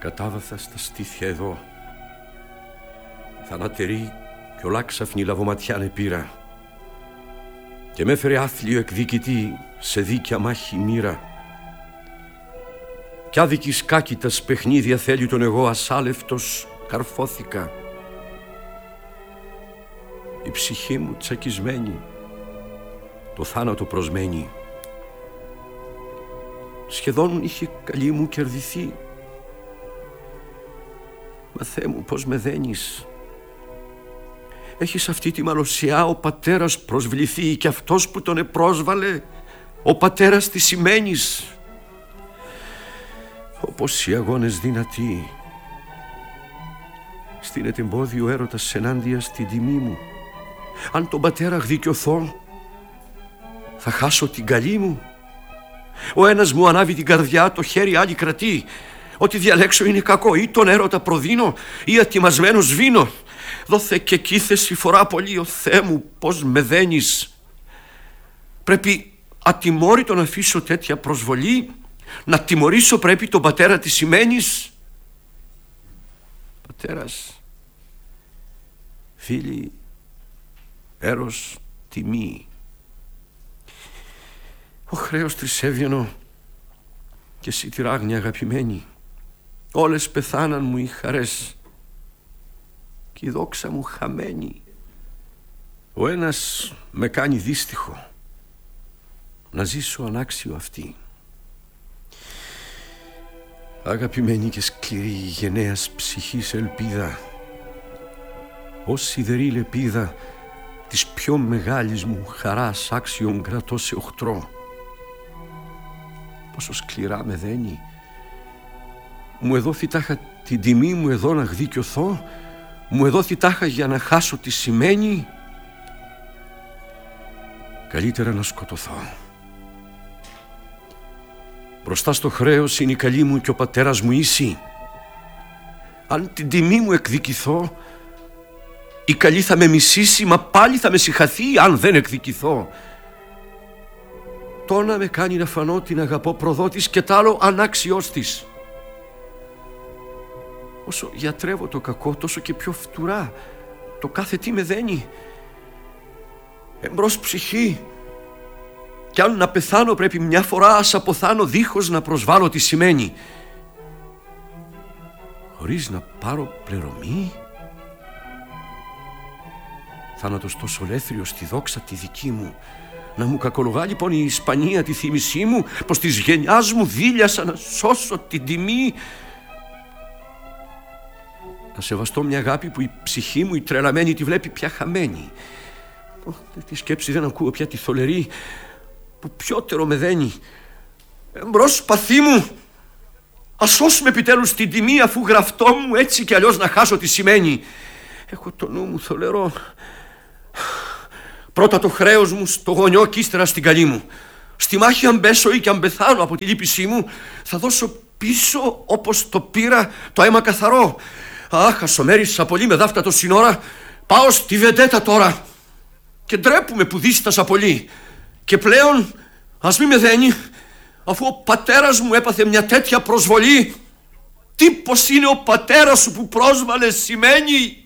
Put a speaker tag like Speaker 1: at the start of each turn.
Speaker 1: Κατάβαθα στα στήθια εδώ, θανατερή κι ολάξαφνη λαβωματιάνε πήρα, και με έφερε άθλιο εκδικητή σε δίκαια μάχη μοίρα. Κι άδικη σκάκητας παιχνίδια θέλει τον εγώ ασάλευτος καρφώθηκα. Η ψυχή μου τσακισμένη, το θάνατο προσμένη, σχεδόν είχε καλή μου κερδιθεί. Μα Θεέ μου, πως με δένεις. Έχεις αυτή τη μαλωσιά ο πατέρας προσβληθεί, και αυτός που τον επρόσβαλε ο πατέρας της σημαίνεις. Όπως οι αγώνες δυνατοί, στείνεται εμπόδιο έρωτας ενάντια στην τιμή μου. Αν τον πατέρα γδικιωθώ, θα χάσω την καλή μου. Ο ένας μου ανάβει την καρδιά, το χέρι άλλη κρατεί. Ό,τι διαλέξω είναι κακό, ή τον έρωτα προδίνω, ή ατιμασμένο σβήνω. Δόθε και κοίθεση φορά πολύ, ο Θεέ μου, πως με δένεις. Πρέπει ατιμόρυτο να αφήσω τέτοια προσβολή, να τιμωρήσω πρέπει τον πατέρα της σημαίνεις. Πατέρας, φίλοι, έρος, τιμή. Ο χρέος τρισέβγαινο και εσύ τη ράγνια αγαπημένη. Όλες πεθάναν μου οι χαρές και η δόξα μου χαμένη. Ο ένας με κάνει δύστιχο να ζήσω ανάξιο αυτή. Αγαπημένη και σκληρή γενναίας ψυχής ελπίδα, ως σιδερή λεπίδα της πιο μεγάλης μου χαράς άξιον κρατώ σε οχτρό. Πόσο σκληρά με δένει. Μου εδόθη τάχα την τιμή μου εδώ να γδικιωθώ, μου εδόθη τάχα για να χάσω τη σημαίνει. Καλύτερα να σκοτωθώ. Μπροστά στο χρέος είναι η καλή μου και ο πατέρας μου ίση. Αν την τιμή μου εκδικηθώ, η καλή θα με μισήσει, μα πάλι θα με συχαθεί αν δεν εκδικηθώ. Το να με κάνει να φανώ την αγαπώ προδότης και τ' άλλο ανάξιός της. Όσο γιατρεύω το κακό, τόσο και πιο φτουρά το κάθε τι με δένει. Εμπρός ψυχή, κι αν να πεθάνω πρέπει μια φορά ας αποθάνω, δίχως να προσβάλλω τι σημαίνει. Χωρίς να πάρω πληρωμή. Θάνατος τόσο ολέθριος στη δόξα τη δική μου, να μου κακολογά λοιπόν η Ισπανία τη θύμησή μου, πως της γενιάς μου δίλιασα να σώσω την τιμή. Να σεβαστώ μια αγάπη που η ψυχή μου η τρελαμένη τη βλέπει πια χαμένη. Τη σκέψη δεν ακούω πια τη θολερή που πιότερο με δένει. Εμπρός παθή μου, ας σώσουμε επιτέλους την τιμή, αφού γραφτό μου έτσι κι αλλιώς να χάσω τι σημαίνει. Έχω το νου μου θολερό. Πρώτα το χρέος μου στο γονιό κι ύστερα στην καλή μου. Στη μάχη αν πέσω ή κι αν πεθάνω από τη λύπησή μου, θα δώσω πίσω όπως το πήρα το αίμα καθαρό. Αχ, ασομέρισα πολύ με δάφτα το σύνορα. Πάω στη βεντέτα τώρα. Και ντρέπουμε που δίστασα πολύ. Και πλέον ας μη με δένει, αφού ο πατέρας μου έπαθε μια τέτοια προσβολή. Τι πως είναι ο πατέρας σου που πρόσβαλε σημαίνει.